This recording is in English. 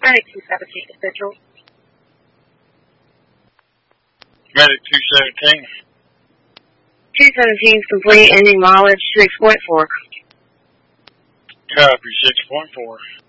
Medic 217 Central. Medic 217. 217 is complete, ending mileage 6.4. Copy, 6.4.